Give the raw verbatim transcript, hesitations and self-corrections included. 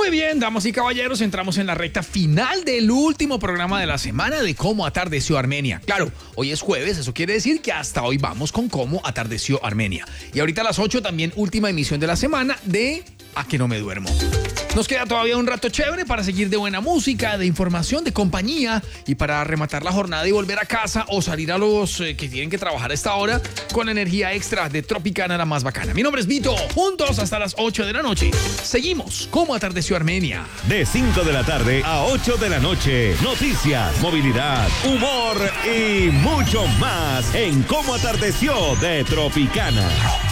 Muy bien, damas y caballeros, entramos en la recta final del último programa de la semana de Cómo Atardeció Armenia. Claro, hoy es jueves, eso quiere decir que hasta hoy vamos con Cómo Atardeció Armenia. Y ahorita a las ocho también última emisión de la semana de A que no me duermo. Nos queda todavía un rato chévere para seguir de buena música, de información, de compañía y para rematar la jornada y volver a casa o salir a los eh, que tienen que trabajar a esta hora con energía extra de Tropicana, la más bacana. Mi nombre es Vito, juntos hasta las ocho de la noche. Seguimos Cómo Atardeció Armenia. De cinco de la tarde a ocho de la noche, noticias, movilidad, humor y mucho más en Cómo Atardeció de Tropicana.